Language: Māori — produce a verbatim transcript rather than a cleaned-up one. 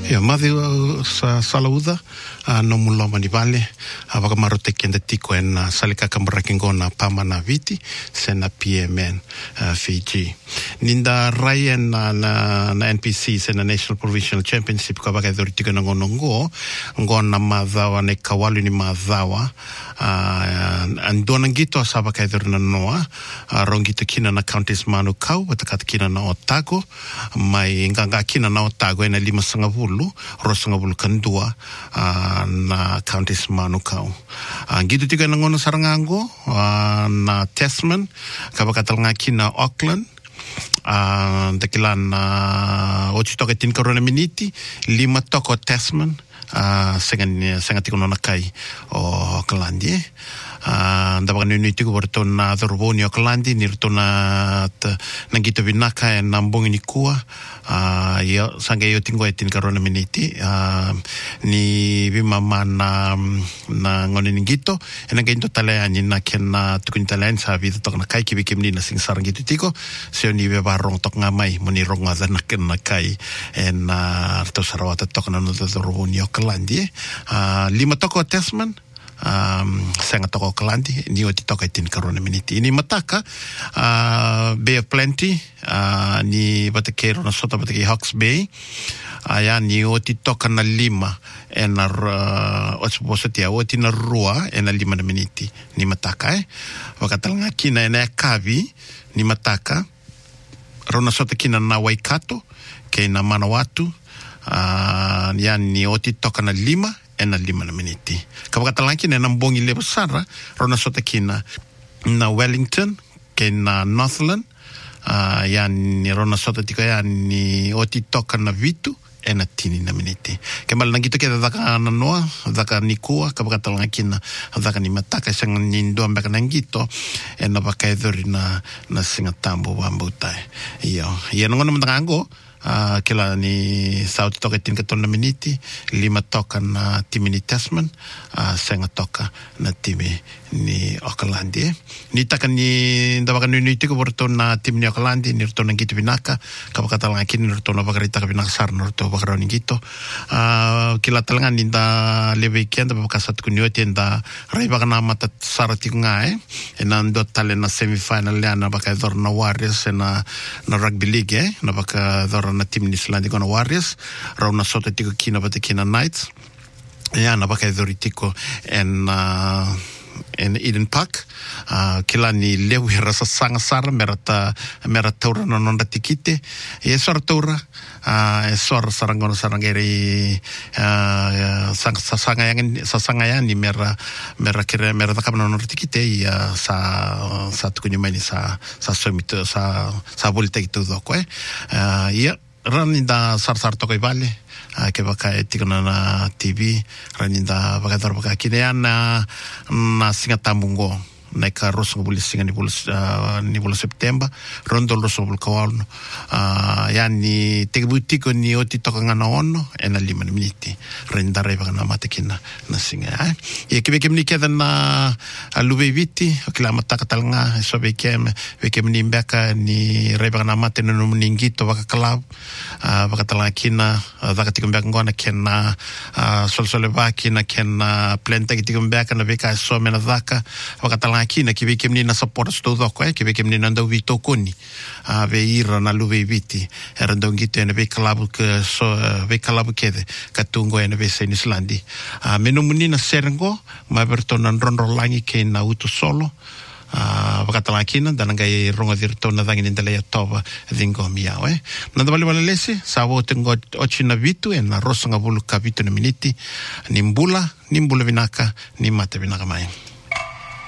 Ia mathi sa salauda no muloma ni vale avaka marote kenda tiko en salika kamrakingona pamana viti sena P M N Fiji ninda rai en na na N P C sena National Provincial Championship ka baka dori tika ngono ngo ngona madhawa ne kawalu ni madhawa andona ngito asaba ka dori na noa rongito kina na counties manu kau watakata kina na Otago mai nganga kina na Otago ena lima sangavulu rosangavulu kandua na counties manukau. Gitu tiga nangono sarangango na Tasman kabakatalanga kina Auckland. Uh, dakilan uh, ocho toka tin corona miniti lima toko Tasman uh, sengan sengat tikono nakai o Auckland ye uh, dapat nuni tiku bertona terboni Auckland ni bertona nangita binaka en nambong ini kuah uh, ya sangga yo tinggo tin corona miniti uh, ni bima mana na ngoni ngito ena gento talani na kena tukun talen sa vida tok nakai kibikim ni na sing sarang gitu tiko seo ni barong tok ngamai muni rong ada nak nakai en to sarawat tok na no doroboni Auckland lima toko Tasman um senga toko Auckland ni oti toka tin corona miniti ini mataka uh, Bay of Plenty uh, ni batakero na sota bataki Hawke's Bay aya ni oti toka na lima en uh, osposetia oti na rua en lima na miniti ni mataka eh wakatalanga kina ena kavi ni mataka rona sota kina na Waikato ke na Manawatu uh, yan ni oti toka na lima ena lima na miniti kabakatalanga kina na mbongi lebo sara rona sota kina na Wellington ke na Northland uh, yan ni rona sota tika yan ni oti toka na Vitu ena tini na miniti kemal nangito keda daka na noa daka nikua kabakatalanga kina daka ni mataka sang nindo ambaka nangito ena baka edori na na singatambo wambutai iyo iyo ngono mtangango Uh, kila ni sauti toka tin katona miniti lima toka na timi ni Tasman uh, senga toka na timi ni Auckland ni taka ni ndabaka ni tiko borto na timi ni Auckland ni rto na gitu binaka kabaka talanga kini rto na bakarita kabinaka sar rto bakaro ni gitu uh, kila talanga ni da lebe kenda baka sat kunyote nda raiba kana mata sarati ngae ena ndo tale na semifinal na baka dor na Warriors na na rugby league eh na baka dor na tim ni Islandi gona Warriors rauna sota tiko kina bata kina Knights ya na baka dor tiko en uh, en Eden Park uh, kila ni lewi rasa sanga sara merata merata ura no nonda tikite e sor tura uh, e sor sarangono sarangeri uh, sang sanga yang sanga yang ni mera mera kira mera takam no nonda tikite ya sa sa tukunyo mani sa sa somito sa sa bolita itu doko eh uh, ya raninda sar sar toko vale ke baka etikona na T V raninda baka dar baka kinean na na singatambungo na ka roso buli singa ni bulu uh, ni bulu September rondo roso bulu kawal uh, yani tegibutiko ni oti toka ngana ono ena lima miniti renda reba na matekina na singa eh ye kebe kemni keda na alube viti okila mataka talanga so be kem be kemni mbeka ni reba na mate no mningito baka club uh, baka talakina uh, baka tikumbeka ngona kena uh, solsole baki na kena plenta kitimbeka na beka so mena zaka baka talanga kina kibe kemni na support sto doko eh kibe kemni nando vito koni a veira na luve viti era ndongito ene be kalabu ke so be kalabu kede katungo ene be sen Islandi a meno munina serengo ma bertona rondo langi ke na utu solo a bakatala kina dananga e ronga dirtona dangi ndele ya toba dingo miao eh nanda bali bali lesi sawo tengo ochina vitu ena rosanga bulu kapito na miniti nimbula nimbula vinaka ni mate vinaka mai